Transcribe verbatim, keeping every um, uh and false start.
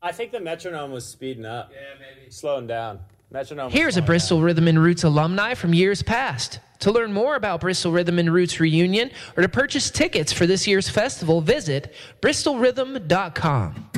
I think the metronome was speeding up. Yeah, maybe. Slowing down. Metronome. Here's a Bristol down. Rhythm and Roots alumni from years past. To learn more about Bristol Rhythm and Roots reunion or to purchase tickets for this year's festival, visit bristol rhythm dot com.